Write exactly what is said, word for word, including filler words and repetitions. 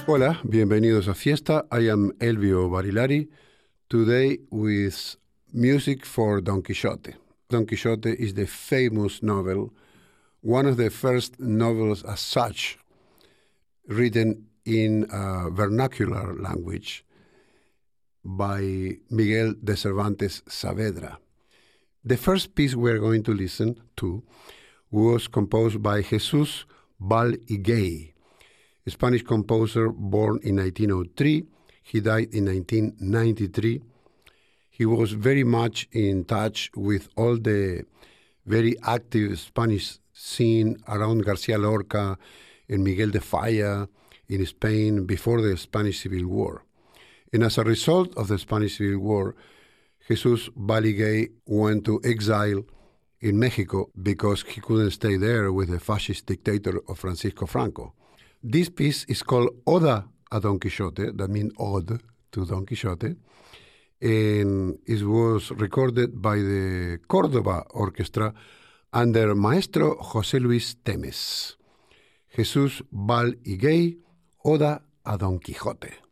Hola, bienvenidos a Fiesta. I am Elvio Barilari, today with music for Don Quixote. Don Quixote is the famous novel, one of the first novels as such, written in a vernacular language by Miguel de Cervantes Saavedra. The first piece we're going to listen to was composed by Jesús Val Higuey, a Spanish composer born in nineteen oh three. He died in nineteen ninety-three. He was very much in touch with all the very active Spanish scene around García Lorca and Miguel de Falla in Spain before the Spanish Civil War. And as a result of the Spanish Civil War, Jesús Val Higuey went to exile in Mexico because he couldn't stay there with the fascist dictator of Francisco Franco. This piece is called Oda a Don Quixote, that means ode to Don Quixote, and it was recorded by the Córdoba Orchestra under Maestro José Luis Temes. Jesús Val Higuey, Oda a Don Quijote.